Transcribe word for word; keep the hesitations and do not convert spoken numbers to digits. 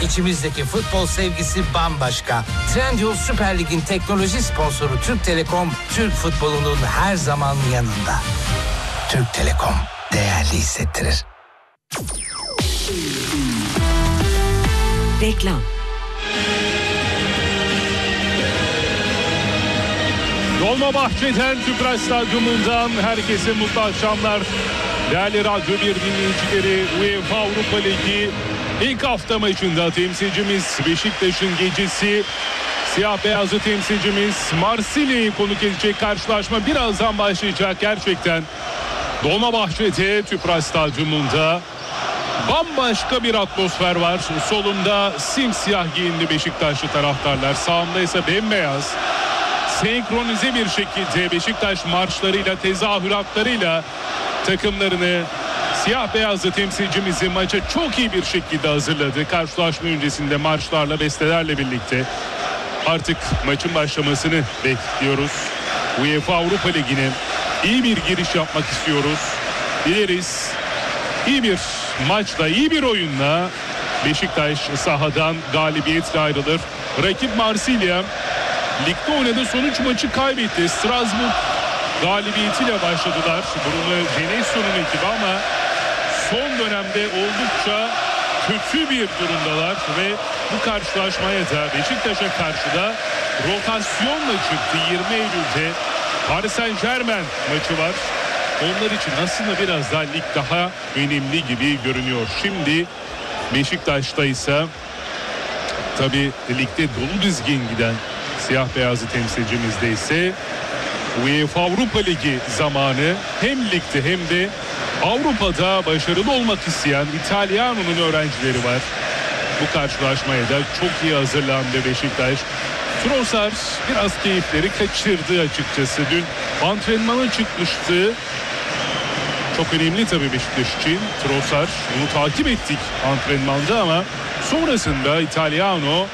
İçimizdeki futbol sevgisi bambaşka. Trendyol Süper Lig'in teknoloji sponsoru Türk Telekom, Türk futbolunun her zaman yanında. Türk Telekom değerli hissettirir. Reklam. Dolmabahçe'den Tüpraş Stadyumundan herkese mutlu akşamlar. Değerli Radyo bir dinleyicileri, UEFA Avrupa Ligi ilk hafta maçında temsilcimiz Beşiktaş'ın gecesi, siyah beyazlı temsilcimiz Marsilya'yı konuk edecek karşılaşma birazdan başlayacak. Gerçekten Dolmabahçe'de Tüpraş Stadyumunda bambaşka bir atmosfer var. Solumda simsiyah giyimli Beşiktaşlı taraftarlar, sağımda ise bembeyaz. Senkronize bir şekilde Beşiktaş marşlarıyla, tezahüratlarıyla takımlarını, siyah beyazlı temsilcimizi maça çok iyi bir şekilde hazırladı. Karşılaşma öncesinde marşlarla, bestelerle birlikte artık maçın başlamasını bekliyoruz. UEFA Avrupa Ligi'ne iyi bir giriş yapmak istiyoruz. Dileriz iyi bir maçla, iyi bir oyunla Beşiktaş sahadan galibiyetle ayrılır. Rakip Marsilya ligde oynadığı son üç maçı kaybetti. Strasbourg galibiyetiyle başladılar. Bruno Genesio'nun ekibi ama son dönemde oldukça kötü bir durumdalar ve bu karşılaşmaya da Beşiktaş'a karşı da rotasyonla çıktı. yirmi Eylül'de Paris Saint-Germain maçı var. Onlar için aslında biraz daha lig daha önemli gibi görünüyor. Şimdi Beşiktaş'ta ise tabii ligde dolu dizgin giden siyah beyazlı temsilcimizde ise UEFA Avrupa Ligi zamanı, hem ligde hem de Avrupa'da başarılı olmak isteyen İtalyano'nun öğrencileri var. Bu karşılaşmaya da çok iyi hazırlandı Beşiktaş. Trossard biraz keyifleri kaçırdı açıkçası. Dün antrenmana çıkmıştı. Çok önemli tabii Beşiktaş için Trossard. Bunu takip ettik antrenmanda ama sonrasında İtalyano